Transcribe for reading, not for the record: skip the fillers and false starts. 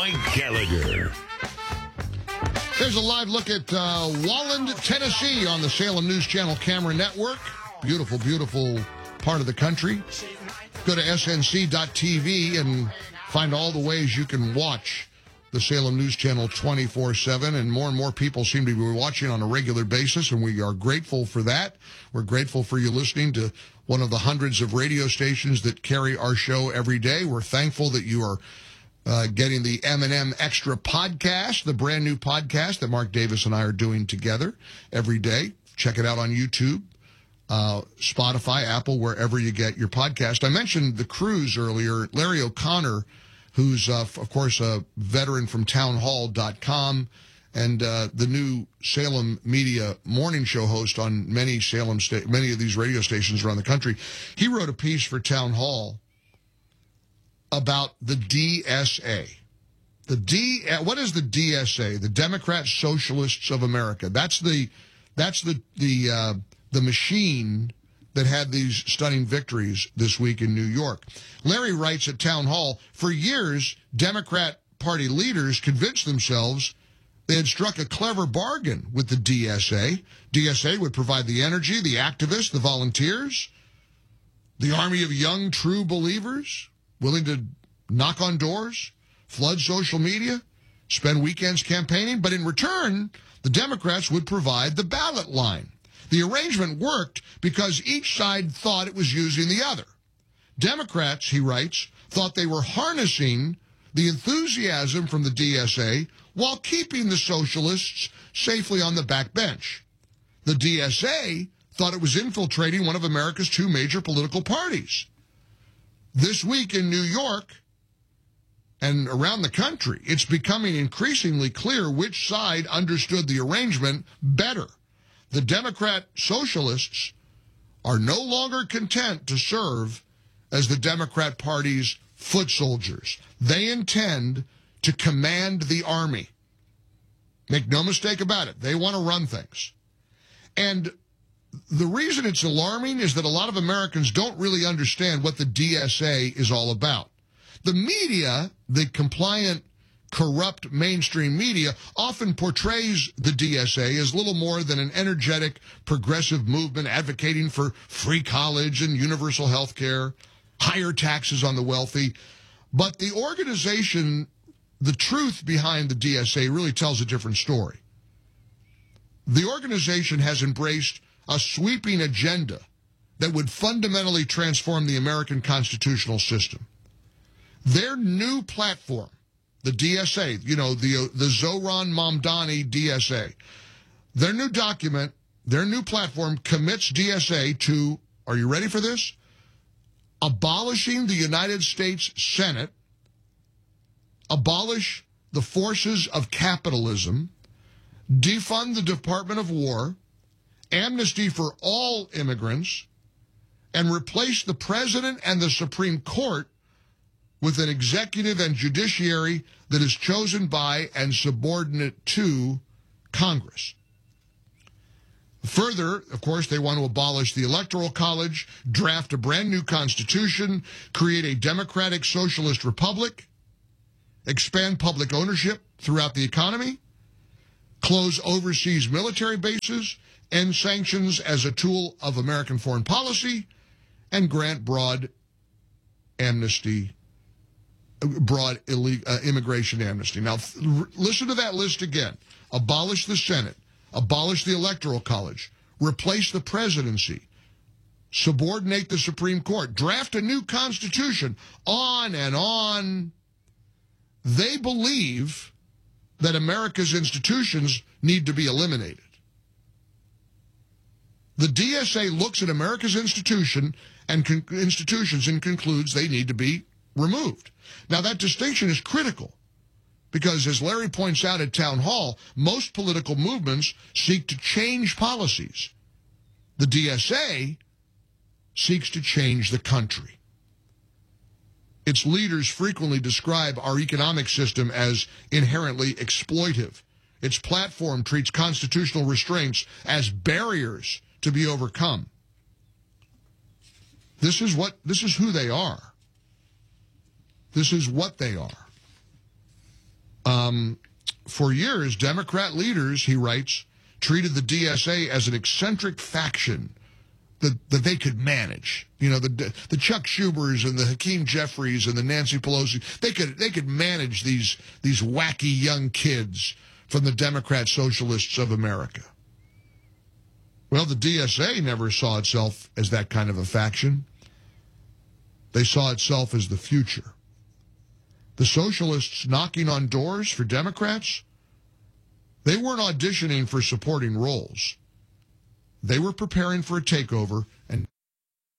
Mike Gallagher. There's a live look at Walland, Tennessee on the Salem News Channel camera network. Beautiful, beautiful part of the country. Go to snc.tv and find all the ways you can watch the Salem News Channel 24/7, and more people seem to be watching on a regular basis, and we are grateful for that. We're grateful for you listening to one of the hundreds of radio stations that carry our show every day. We're thankful that you are getting the M&M Extra podcast, the brand new podcast that Mark Davis and I are doing together every day. Check it out on YouTube, Spotify, Apple, wherever you get your podcast. I mentioned the cruise earlier. Larry O'Connor, who's, of course, a veteran from townhall.com and the new Salem Media morning show host on many of these radio stations around the country. He wrote a piece for Town Hall about the DSA. What is the DSA? The Democrat Socialists of America. That's the machine that had these stunning victories this week in New York. Larry writes at Town Hall, for years, Democrat Party leaders convinced themselves they had struck a clever bargain with the DSA. DSA would provide the energy, the activists, the volunteers, the army of young, true believers, willing to knock on doors, flood social media, spend weekends campaigning. But in return, the Democrats would provide the ballot line. The arrangement worked because each side thought it was using the other. Democrats, he writes, thought they were harnessing the enthusiasm from the DSA while keeping the socialists safely on the back bench. The DSA thought it was infiltrating one of America's two major political parties. This week in New York and around the country, it's becoming increasingly clear which side understood the arrangement better. The Democrat socialists are no longer content to serve as the Democrat Party's foot soldiers. They intend to command the army. Make no mistake about it. They want to run things. And the reason it's alarming is that a lot of Americans don't really understand what the DSA is all about. The media, the compliant, corrupt mainstream media, often portrays the DSA as little more than an energetic, progressive movement advocating for free college and universal health care, higher taxes on the wealthy. But the organization, the truth behind the DSA really tells a different story. The organization has embraced a sweeping agenda that would fundamentally transform the American constitutional system. Their new platform, the DSA, the Zohran Mamdani DSA, their new document, their new platform commits DSA to, are you ready for this? Abolishing the United States Senate, abolish the forces of capitalism, defund the Department of War, amnesty for all immigrants, and replace the president and the Supreme Court with an executive and judiciary that is chosen by and subordinate to Congress. Further, of course, they want to abolish the Electoral College, draft a brand new constitution, create a democratic socialist republic, expand public ownership throughout the economy, close overseas military bases, end sanctions as a tool of American foreign policy, and grant broad immigration amnesty. Now, listen to that list again. Abolish the Senate, abolish the Electoral College, replace the presidency, subordinate the Supreme Court, draft a new constitution, on and on. They believe that America's institutions need to be eliminated. The DSA looks at America's institutions and concludes they need to be removed. Now, that distinction is critical because, as Larry points out at Town Hall, most political movements seek to change policies. The DSA seeks to change the country. Its leaders frequently describe our economic system as inherently exploitive. Its platform treats constitutional restraints as barriers to be overcome. This is who they are. This is what they are. For years, Democrat leaders, he writes, treated the DSA as an eccentric faction that they could manage. You know, the Chuck Schubers and the Hakeem Jeffries and the Nancy Pelosi, they could manage these wacky young kids from the Democrat Socialists of America. Well, the DSA never saw itself as that kind of a faction. They saw itself as the future. The socialists knocking on doors for Democrats, they weren't auditioning for supporting roles. They were preparing for a takeover